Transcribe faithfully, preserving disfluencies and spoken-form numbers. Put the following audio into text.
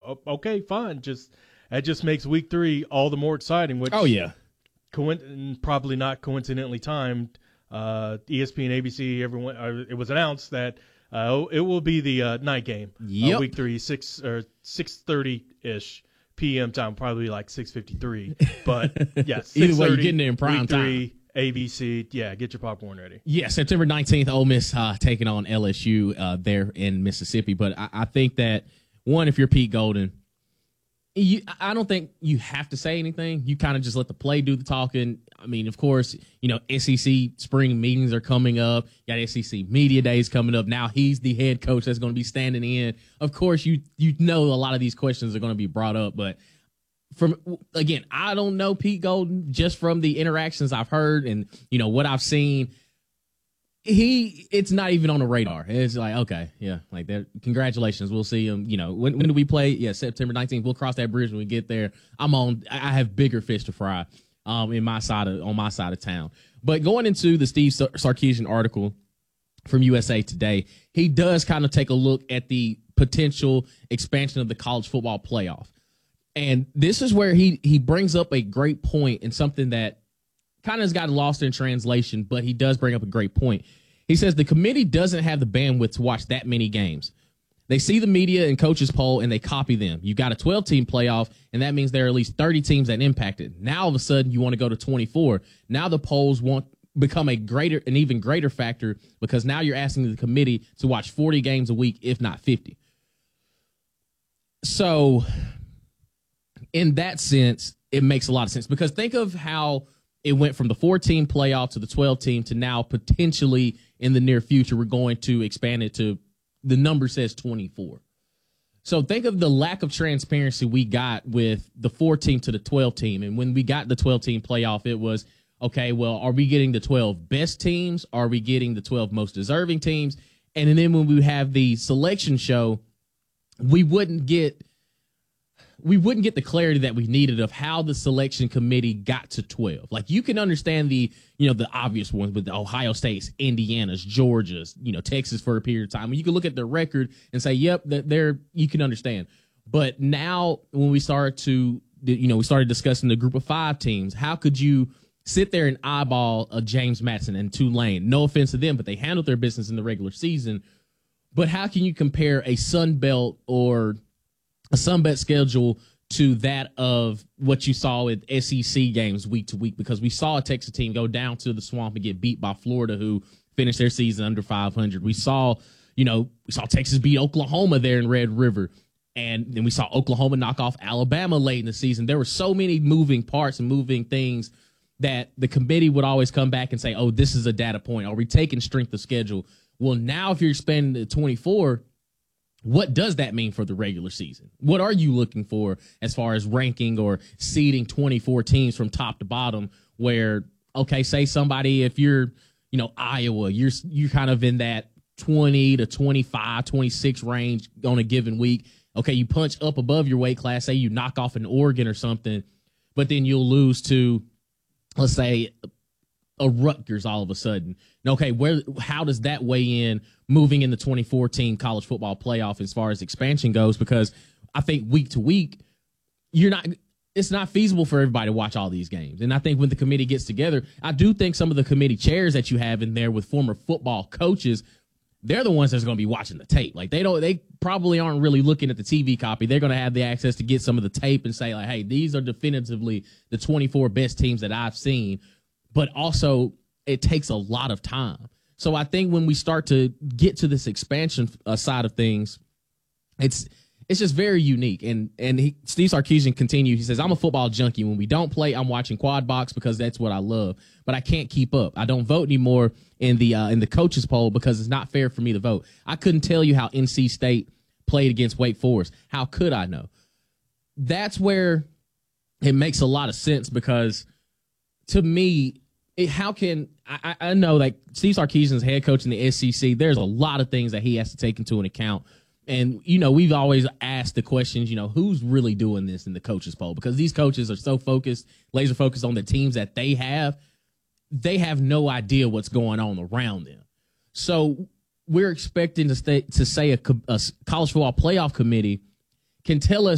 okay, fine. Just that just makes week three all the more exciting. Which oh yeah, coin- probably not coincidentally timed. Uh, E S P N, A B C, everyone. Uh, it was announced that uh, it will be the uh, night game. Yep. Uh, week three, six or six thirty ish P M time, probably like six fifty three. But yeah, either way, you're getting there in prime week time. Three, A B C, yeah, get your popcorn ready. Yeah, September nineteenth, Ole Miss uh, taking on L S U uh, there in Mississippi. But I, I think that, one, if you're Pete Golden, you, I don't think you have to say anything. You kind of just let the play do the talking. I mean, of course, you know, S E C spring meetings are coming up. You got S E C media days coming up. Now he's the head coach that's going to be standing in. Of course, you you know a lot of these questions are going to be brought up. But from again, I don't know Pete Golden just from the interactions I've heard and, you know, what I've seen. He, it's not even on the radar. It's like, okay, yeah, like that. Congratulations. We'll see him. You know, when, when do we play? Yeah, September nineteenth. We'll cross that bridge when we get there. I'm on, I have bigger fish to fry um, in my side of, on my side of town. But going into the Steve Sarkisian article from U S A Today, he does kind of take a look at the potential expansion of the college football playoff. And this is where he, he brings up a great point and something that kind of has gotten lost in translation, but he does bring up a great point. He says the committee doesn't have the bandwidth to watch that many games. They see the media and coaches poll and they copy them. You've got a twelve-team playoff, and that means there are at least thirty teams that impact it. Now, all of a sudden, you want to go to twenty-four. Now the polls want become a greater, an even greater factor because now you're asking the committee to watch forty games a week, if not fifty. So, in that sense, it makes a lot of sense because think of how it went from the four-team playoff to the twelve-team to now potentially in the near future we're going to expand it to the number says twenty-four. So think of the lack of transparency we got with the four-team to the twelve-team. And when we got the twelve-team playoff, it was, okay, well, are we getting the twelve best teams? Are we getting the twelve most deserving teams? And then when we have the selection show, we wouldn't get we wouldn't get the clarity that we needed of how the selection committee got to twelve. Like you can understand the, you know, the obvious ones with the Ohio States, Indiana's, Georgia's, you know, Texas for a period of time. You can look at their record and say, yep, that they're, you can understand. But now when we started to, you know, we started discussing the group of five teams, how could you sit there and eyeball a James Madison and Tulane? No offense to them, but they handled their business in the regular season. But how can you compare a Sun Belt or a Sun Belt schedule to that of what you saw with S E C games week to week? Because we saw a Texas team go down to the swamp and get beat by Florida, who finished their season under five hundred. We saw, you know, we saw Texas beat Oklahoma there in Red River. And then we saw Oklahoma knock off Alabama late in the season. There were so many moving parts and moving things that the committee would always come back and say, oh, this is a data point. Are we taking strength of schedule? Well, now if you're expanding to twenty-four, what does that mean for the regular season? What are you looking for as far as ranking or seeding twenty-four teams from top to bottom where, okay, say somebody, if you're, you know, Iowa, you're, you're kind of in that twenty to twenty-five, twenty-six range on a given week. Okay, you punch up above your weight class, say you knock off an Oregon or something, but then you'll lose to, let's say, a Rutgers all of a sudden. Okay, where how does that weigh in moving in the twenty-four team college football playoff as far as expansion goes? Because I think week to week, you're not it's not feasible for everybody to watch all these games. And I think when the committee gets together, I do think some of the committee chairs that you have in there with former football coaches, they're the ones that's going to be watching the tape. Like they don't, they probably aren't really looking at the T V copy. They're going to have the access to get some of the tape and say like, hey, these are definitively the twenty-four best teams that I've seen. But also, it takes a lot of time. So I think when we start to get to this expansion uh, side of things, it's it's just very unique. And and he, Steve Sarkisian continues. He says, I'm a football junkie. When we don't play, I'm watching Quad Box because that's what I love. But I can't keep up. I don't vote anymore in the uh, in the coaches poll because it's not fair for me to vote. I couldn't tell you how N C State played against Wake Forest. How could I know? That's where it makes a lot of sense because to me, it, how can I, I know like Steve Sarkisian's head coach in the S E C, there's a lot of things that he has to take into an account. And, you know, we've always asked the questions, you know, who's really doing this in the coaches poll? Because these coaches are so focused, laser focused on the teams that they have. They have no idea what's going on around them. So we're expecting to, stay, to say a, a college football playoff committee can tell us